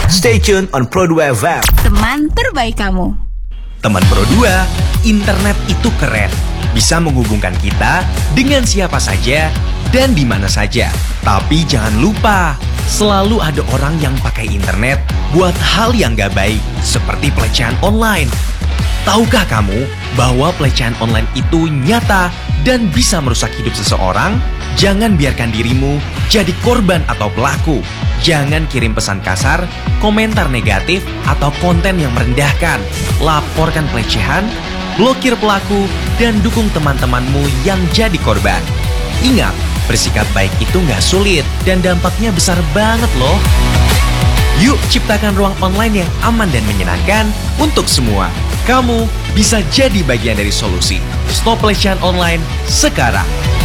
Stay tuned on Pro2 FM. Teman terbaik kamu. Teman Pro2, internet itu keren. Bisa menghubungkan kita dengan siapa saja dan di mana saja. Tapi jangan lupa, selalu ada orang yang pakai internet buat hal yang gak baik, seperti pelecehan online. Tahukah kamu bahwa pelecehan online itu nyata dan bisa merusak hidup seseorang? Jangan biarkan dirimu jadi korban atau pelaku. Jangan kirim pesan kasar, komentar negatif, atau konten yang merendahkan. Laporkan pelecehan, blokir pelaku, dan dukung teman-temanmu yang jadi korban. Ingat, bersikap baik itu nggak sulit dan dampaknya besar banget loh. Yuk ciptakan ruang online yang aman dan menyenangkan untuk semua. Kamu bisa jadi bagian dari solusi. Stop pelecehan online sekarang.